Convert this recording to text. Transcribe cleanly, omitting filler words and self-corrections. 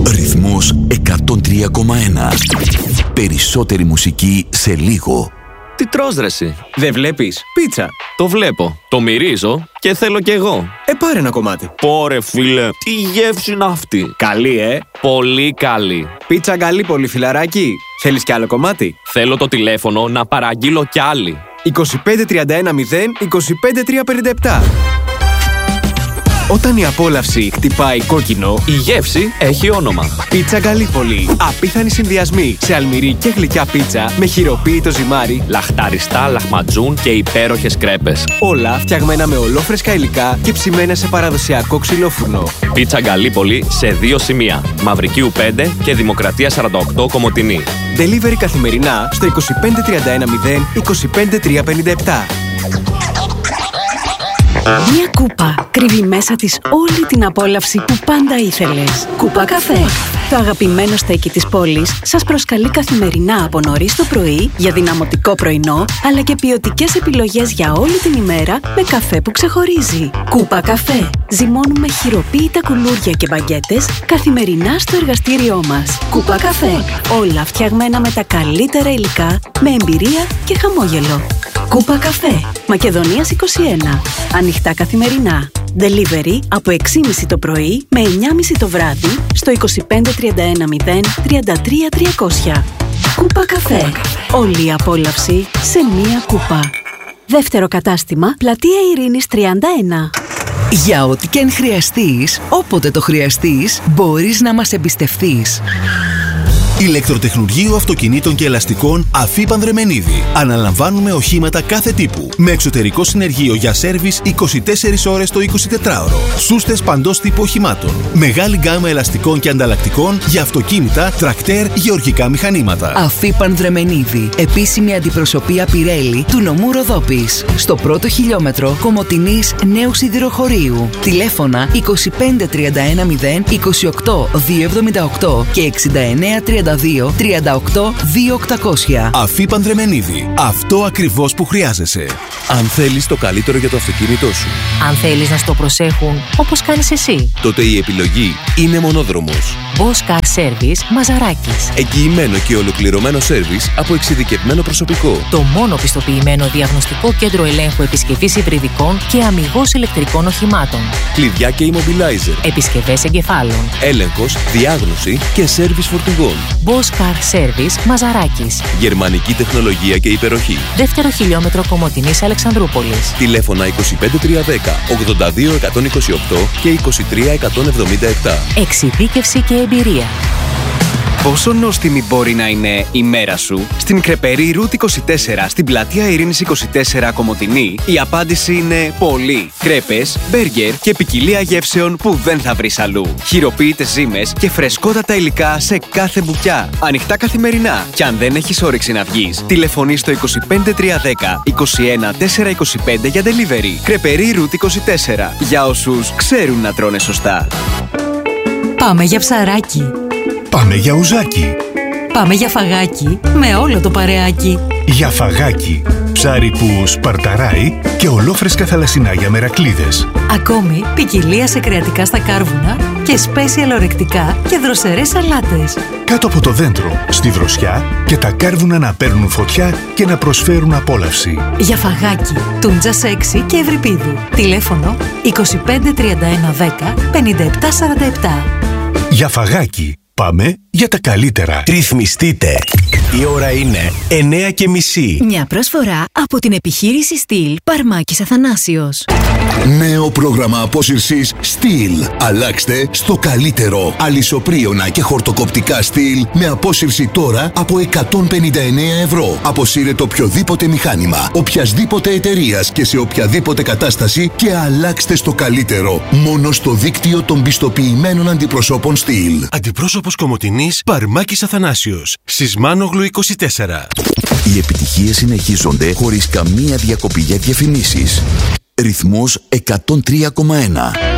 Ρυθμός 103,1. Περισσότερη μουσική σε λίγο. Τι τρως ρε εσύ? Δεν βλέπεις? Πίτσα. Το βλέπω, το μυρίζω και θέλω κι εγώ. Πάρε ένα κομμάτι. Πόρε φίλε, τι γεύση είναι αυτή? Καλή, Πολύ καλή. Πίτσα Γκαλίπολη, φιλαράκι. Θέλεις κι άλλο κομμάτι? Θέλω το τηλέφωνο να παραγγείλω κι άλλη. 25310-25357. Όταν η απόλαυση χτυπάει κόκκινο, η γεύση έχει όνομα. Πίτσα Γκαλίπολη. Απίθανοι συνδυασμοί σε αλμυρή και γλυκιά πίτσα με χειροποίητο ζυμάρι, λαχταριστά, λαχματζούν και υπέροχες κρέπες. Όλα φτιαγμένα με ολόφρεσκα υλικά και ψημένα σε παραδοσιακό ξυλόφουρνο. Πίτσα Γκαλίπολη σε 2 σημεία. Μαυρικίου 5 και Δημοκρατία 48 Κομοτηνή. Delivery καθημερινά στο 25310-25357. Μια κούπα κρύβει μέσα της όλη την απόλαυση που πάντα ήθελες. Κούπα καφέ. Το αγαπημένο στέκι της πόλης σας προσκαλεί καθημερινά από νωρίς το πρωί για δυναμωτικό πρωινό, αλλά και ποιοτικές επιλογές για όλη την ημέρα με καφέ που ξεχωρίζει. Κούπα καφέ. Ζυμώνουμε χειροποίητα κουλούρια και μπαγκέτες καθημερινά στο εργαστήριό μας. Κούπα καφέ. Όλα φτιαγμένα με τα καλύτερα υλικά, με εμπειρία και χαμόγελο. Κούπα καφέ. Μακεδονίας 21. Ανοιχτά καθημερινά. Delivery από 6.30 το πρωί με 9.30 το βράδυ στο 25310-33300. Κούπα καφέ. Όλη η απόλαυση σε μία κούπα. Δεύτερο κατάστημα, Πλατεία Ειρήνης 31. Για ό,τι και αν χρειαστείς, όποτε το χρειαστείς, μπορείς να μας εμπιστευτείς. Ηλεκτροτεχνουργείο αυτοκινήτων και ελαστικών Αφή Πανδρεμενίδη. Αναλαμβάνουμε οχήματα κάθε τύπου. Με εξωτερικό συνεργείο για σέρβις 24 ώρες το 24ωρο. Σούστες παντός τύπου οχημάτων. Μεγάλη γκάμα ελαστικών και ανταλλακτικών για αυτοκίνητα, τρακτέρ, γεωργικά μηχανήματα. Αφή Πανδρεμενίδη. Επίσημη αντιπροσωπεία Πιρέλη του νομού Ροδόπης. Στο πρώτο χιλιόμετρο Κομοτηνής Νέου Σιδηροχωρίου. Τηλέφωνα 25310 28 278 και 69 38 2800. Αφή Πανδρεμενίδη. Αυτό ακριβώς που χρειάζεσαι. Αν θέλεις το καλύτερο για το αυτοκίνητό σου. Αν θέλεις να στο προσέχουν όπως κάνεις εσύ. Τότε η επιλογή είναι μονόδρομος. Boss Car Service Μαζαράκης. Εγγυημένο και ολοκληρωμένο σέρβις από εξειδικευμένο προσωπικό. Το μόνο πιστοποιημένο διαγνωστικό κέντρο ελέγχου επισκευής υβριδικών και αμιγώς ηλεκτρικών οχημάτων. Κλειδιά και immobilizer. Επισκευές εγκεφάλων. Έλεγχος, διάγνωση και σέρβις φορτηγών. Boss Car Service Μαζαράκης. Γερμανική τεχνολογία και υπεροχή. Δεύτερο χιλιόμετρο Κομοτηνής Αλεξανδρούπολης. Τηλέφωνα 25310 82 128 και 23 177. Εξειδίκευση και εμπειρία. Πόσο νόστιμη μπορεί να είναι η μέρα σου? Στην Κρεπερή Route 24, στην Πλατεία Ειρήνης 24 Κομοτηνή, η απάντηση είναι πολύ. Κρέπες, μπέργκερ και ποικιλία γεύσεων που δεν θα βρεις αλλού. Χειροποίητες ζύμες και φρεσκότατα υλικά σε κάθε μπουκιά. Ανοιχτά καθημερινά. Και αν δεν έχεις όρεξη να βγεις, τηλεφωνείς στο 25310 21 425 για delivery. Κρεπερή Route 24. Για όσους ξέρουν να τρώνε σωστά. Πάμε για ψαράκι. Πάμε για ουζάκι. Πάμε για φαγάκι με όλο το παρεάκι. Για φαγάκι. Ψάρι που σπαρταράει και ολόφρεσκα θαλασσινά για μερακλείδες. Ακόμη ποικιλία σε κρεατικά στα κάρβουνα και special ορεκτικά και δροσερές σαλάτες. Κάτω από το δέντρο, στη δροσιά και τα κάρβουνα να παίρνουν φωτιά και να προσφέρουν απόλαυση. Για φαγάκι. Τούντζα 6 και Ευρυπίδου. Τηλέφωνο 253110 5747. Για φαγάκι. Πάμε για τα καλύτερα. Ρυθμιστείτε. Η ώρα είναι 9:30. Μια προσφορά από την επιχείρηση Steel Παρμάκης Αθανάσιος. Νέο πρόγραμμα απόσυρσης Steel. Αλλάξτε στο καλύτερο. Αλυσοπρίωνα και χορτοκοπτικά Steel με απόσυρση τώρα από 159 ευρώ. Αποσύρετε οποιοδήποτε μηχάνημα, οποιασδήποτε εταιρείας και σε οποιαδήποτε κατάσταση και αλλάξτε στο καλύτερο. Μόνο στο δίκτυο των πιστοποιημένων αντιπροσώπων Steel. Αντιπρόσωπος Κομοτηνής Παρμάκης Αθανάσιος. Σισμάνογλου 24. Οι επιτυχίες συνεχίζονται χωρίς καμία διακοπή για διαφημίσεις. Ρυθμός 103,1.